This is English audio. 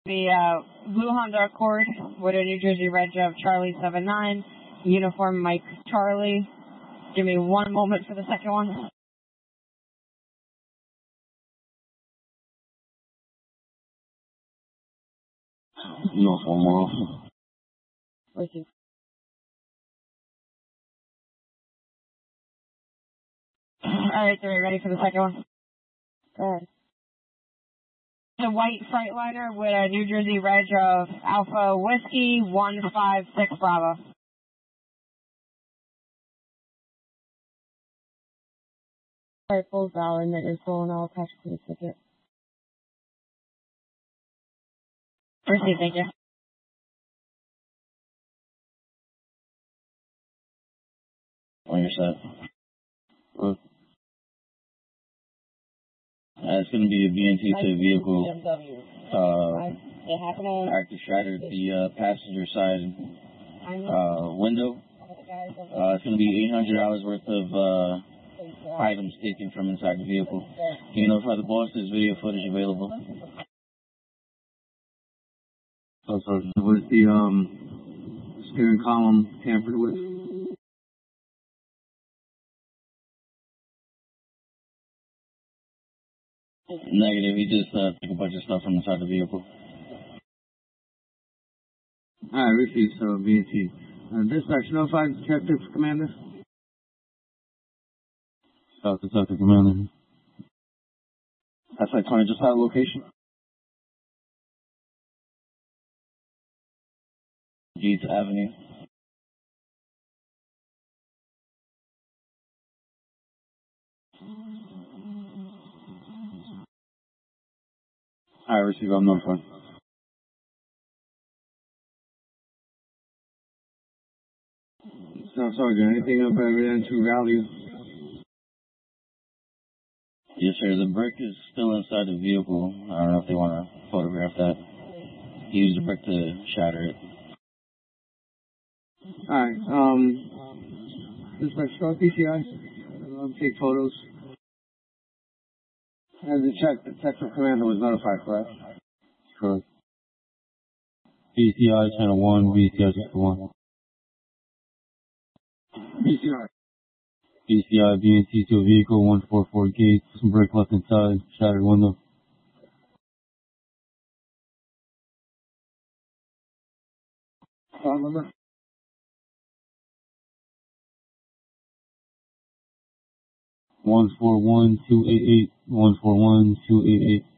The blue Honda Accord with a New Jersey reg of Charlie 79, uniform Mike Charlie. Give me one moment for the second one. Uniform off. Receive. Alright, so we're ready for the second one. Go ahead. The white Freightliner with a New Jersey reg of Alpha Whiskey 156 Bravo. Alright, full valid, that you're full and all cash for the ticket. Receive, thank you. On your set. It's going to be a VNT to vehicle. Active shattered the passenger side window. It's going to be $800 worth of items taken from inside the vehicle. Can you notify the boss there's video footage available? Oh, so was the steering column tampered with? Negative. He just took a bunch of stuff from inside the vehicle. Alright, received, so VNT. Dispatch, notified Detective Commander? South Detective Commander. That's like 20, just have a location. Gates Avenue. Alright, receive, I'm notified. So, sorry, anything up evidential value? Yes, sir. The brick is still inside the vehicle. I don't know if they want to photograph that. He used the brick to shatter it. Alright, dispatch, start PCI. Take photos. And the Detective Commander was notified, correct? Correct. BCI channel 1, BCI channel 1. PCI. BCI, BNT to a vehicle, 144 gates, brick left inside, shattered window. Phone number? 141-288, 141-288.